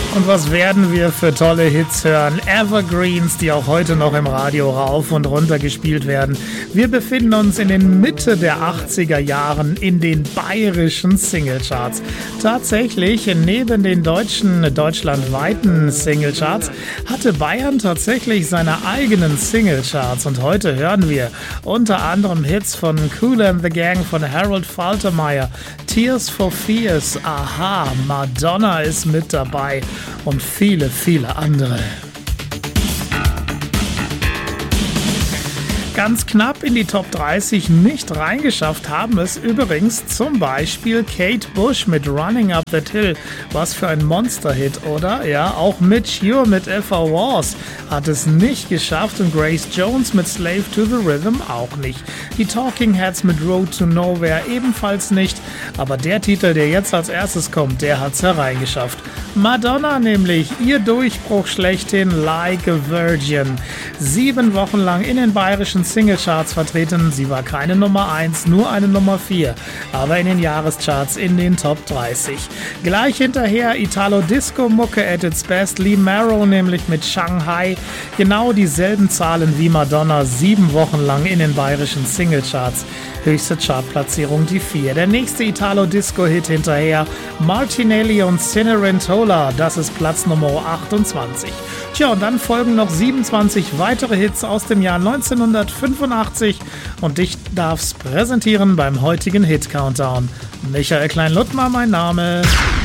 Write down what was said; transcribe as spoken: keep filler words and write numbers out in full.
Und was werden wir für tolle Hits hören? Evergreens, die auch heute noch im Radio rauf und runter gespielt werden. Wir befinden uns in den Mitte der achtziger Jahren in den bayerischen Singlecharts. Tatsächlich, neben den deutschen, deutschlandweiten Singlecharts, hatte Bayern tatsächlich seine eigenen Singlecharts. Und heute hören wir unter anderem Hits von Kool and the Gang, von Harold Faltermeyer, Tears for Fears, Aha, Madonna ist mit dabei und viele, viele andere. Ganz knapp in die Top dreißig nicht reingeschafft haben es übrigens zum Beispiel Kate Bush mit Running Up That Hill. Was für ein Monster-Hit, oder? Ja, auch Mitch Ure mit If I Was hat es nicht geschafft und Grace Jones mit Slave to the Rhythm auch nicht. Die Talking Heads mit Road to Nowhere ebenfalls nicht, aber der Titel, der jetzt als erstes kommt, der hat's hereingeschafft. Madonna nämlich, ihr Durchbruch schlechthin, Like a Virgin. Sieben Wochen lang in den bayerischen Singlecharts vertreten. Sie war keine Nummer eins, nur eine Nummer vier, aber in den Jahrescharts in den Top dreißig. Gleich hinterher Italo-Disco-Mucke at its best, Lee Marrow nämlich mit Shanghai. Genau dieselben Zahlen wie Madonna, sieben Wochen lang in den bayerischen Singlecharts. Höchste Chartplatzierung die vier. Der nächste Italo-Disco-Hit hinterher, Martinelli und Cenerentola, das ist Platz Nummer achtundzwanzig. Tja, und dann folgen noch siebenundzwanzig weitere Hits aus dem Jahr neunzehnhundertfünfundachtzig und ich darf's präsentieren beim heutigen Hit-Countdown. Michael Klein-Luttmer, mein Name.